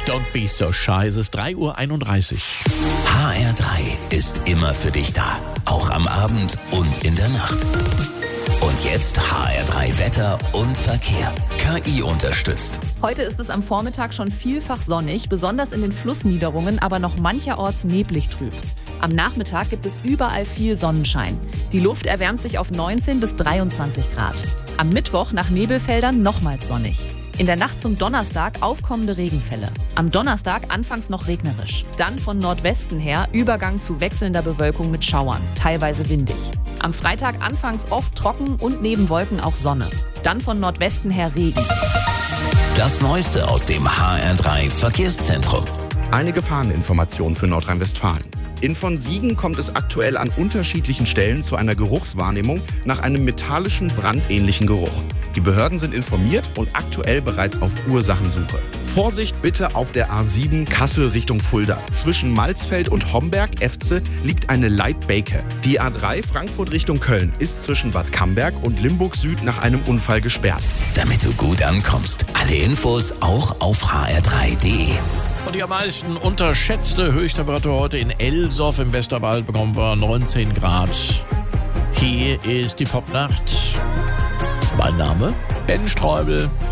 Don't be so shy. Es ist 3:31 Uhr. HR3 ist immer für dich da. Auch am Abend und in der Nacht. Und jetzt HR3 Wetter und Verkehr. KI unterstützt. Heute ist es am Vormittag schon vielfach sonnig, besonders in den Flussniederungen, aber noch mancherorts neblig trüb. Am Nachmittag gibt es überall viel Sonnenschein. Die Luft erwärmt sich auf 19 bis 23 Grad. Am Mittwoch nach Nebelfeldern nochmals sonnig. In der Nacht zum Donnerstag aufkommende Regenfälle. Am Donnerstag anfangs noch regnerisch. Dann von Nordwesten her Übergang zu wechselnder Bewölkung mit Schauern, teilweise windig. Am Freitag anfangs oft trocken und neben Wolken auch Sonne. Dann von Nordwesten her Regen. Das Neueste aus dem HR3 Verkehrszentrum. Eine Gefahreninformation für Nordrhein-Westfalen. In von Siegen kommt es aktuell an unterschiedlichen Stellen zu einer Geruchswahrnehmung nach einem metallischen, brandähnlichen Geruch. Die Behörden sind informiert und aktuell bereits auf Ursachensuche. Vorsicht bitte auf der A7 Kassel Richtung Fulda. Zwischen Malzfeld und Homberg-Efze liegt eine Leitbeke. Die A3 Frankfurt Richtung Köln ist zwischen Bad Camberg und Limburg Süd nach einem Unfall gesperrt. Damit du gut ankommst. Alle Infos auch auf hr3.de. Und die am meisten unterschätzte Höchsttemperatur heute in Elsoff im Westerwald bekommen wir 19 Grad. Hier ist die Popnacht. Mein Name Ben Streubel.